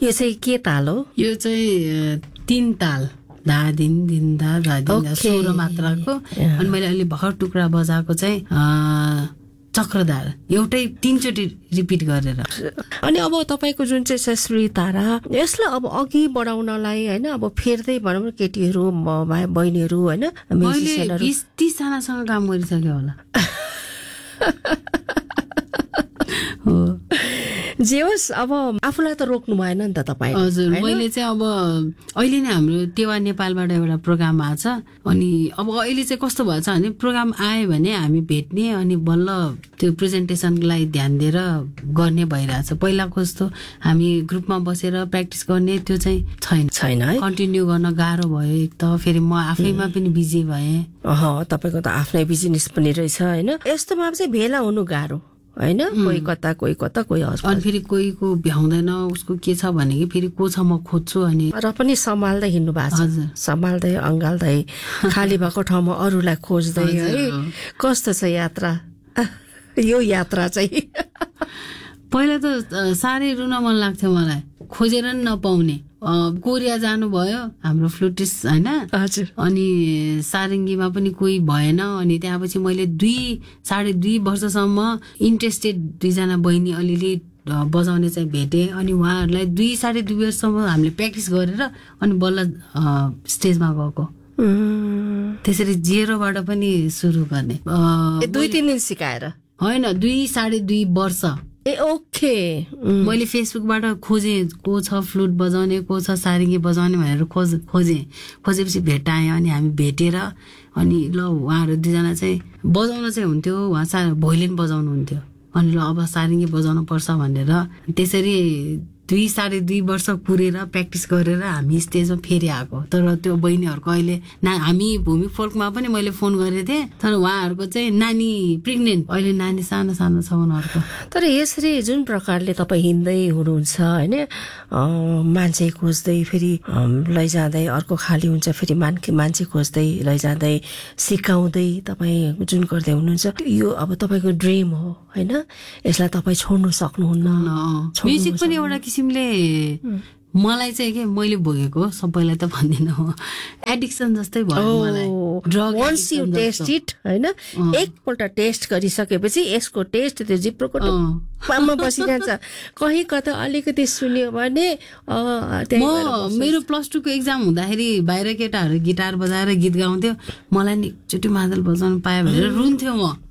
यो चाहिँ के ताल हो? यो चाहिँ 3 ताल, धा दिन दिन धा धा दिन धा, 16 मात्राको। अनि मैले अहिले भर्खर टुक्रा बजाएको चाहिँ चक्रधार, एउटै 3 चोटि रिपिट गरेर। अनि अब तपाईको जुन चाहिँ छ श्री तारा, यसलाई अब अघि बढाउनलाई हैन, अब फेर्दै भनौँ न केटीहरू भाइ बहिनीहरू हैन, म्युजिसियनहरू 20-30 जनासँग काम गरिसक्यो होला। हो, जे होस्, अब आफूलाई त रोक्नु भएन नि त तपाईँ। हजुर, मैले चाहिँ अब अहिले नै हाम्रो टेवा नेपालबाट एउटा प्रोग्राम आएको छ। अनि अब अहिले चाहिँ कस्तो भएको छ भने प्रोग्राम आयो भने हामी भेट्ने अनि बल्ल त्यो प्रेजेन्टेसनलाई ध्यान दिएर गर्ने भइरहेछ। पहिलाको जस्तो हामी ग्रुपमा बसेर प्र्याक्टिस गर्ने त्यो चाहिँ छैन है। कन्टिन्यू गर्न गाह्रो भयो। एक त फेरि म आफैमा पनि बिजी भएँ। तपाईँको त आफ्नै बिजनेस पनि रहेछ होइन। यस्तोमा चाहिँ भेला हुनु गाह्रो होइन, कोही कता कोही हस्पिटल, अनि फेरि कोहीको भ्याउँदैन, उसको के छ भने कि फेरि को छ म खोज्छु। अनि र पनि सम्हाल्दै हिँड्नु भएको छ, सम्हाल्दै अँगाल्दै खाली भएको ठाउँमा अरूलाई खोज्दै है। कस्तो छ यात्रा, यो यात्रा चाहिँ? पहिला त साह्रै रुन मन लाग्थ्यो मलाई, खोजेर नि नपाउने। कोरिया जानुभयो हाम्रो फ्लुटिस्ट होइन, हजुर, अनि सारङ्गीमा पनि कोही भएन। अनि त्यहाँपछि मैले 2-2.5 वर्षसम्म इन्ट्रेस्टेड 2 जना बहिनी अलिअलि बजाउने चाहिँ भेटेँ। अनि उहाँहरूलाई 2-2.5 वर्षसम्म हामीले प्र्याक्टिस गरेर अनि बल्ल स्टेजमा गएको। त्यसरी 0बाट पनि सुरु गर्ने। 2-3 दिन सिकाएर होइन, 2-2.5 वर्ष। ओके। मैले फेसबुकबाट खोजेँ को छ फ्लुट बजाउने, को छ सारङ्गी बजाउने भनेर खोजेपछि भेटाएँ। अनि हामी भेटेर अनि ल उहाँहरू 2 जना चाहिँ बजाउन चाहिँ हुन्थ्यो, उहाँ भोइलिन बजाउनु हुन्थ्यो। अनि ल अब सारङ्गी बजाउनु पर्छ भनेर त्यसरी 2-2.5 वर्ष कुरेर प्र्याक्टिस गरेर हामी स्टेजमा फेरि आएको। तर त्यो बहिनीहरूको अहिले हामी भूमि फोल्कमा पनि मैले फोन गरेको थिएँ, तर उहाँहरूको चाहिँ नानी प्रेग्नेन्ट, अहिले नानी सानो सानो छ उनीहरूको। तर यसरी जुन प्रकारले तपाईँ हिँड्दै हुनुहुन्छ होइन, मान्छे खोज्दै फेरि लैजाँदै, अर्को खाली हुन्छ फेरि मान्छे खोज्दै लैजाँदै सिकाउँदै तपाईँ जुन गर्दै हुनुहुन्छ, यो अब तपाईँको ड्रिम हो होइन, यसलाई तपाईँ छोड्नु सक्नुहुन्न। म्युजिक पनि एउटा किसिमले मलाई चाहिँ के मैले भोगेको सबैलाई त भन्दिनँ, एडिक्सन जस्तै भयो मलाई। Drug once you test it होइन, एकपल्ट टेस्ट गरिसकेपछि यसको टेस्ट त्यो जिब्रोको टुप्पामा बसिरहन्छ। कहीँ कता अलिकति सुन्यो भने मेरो +2 को एक्जाम हुँदाखेरि बाहिर केटाहरू गिटार बजाएर गीत गाउँथ्यो, मलाई नि एकचोटि मादल बजाउनु पाएँ भनेर रुन्थ्यो म।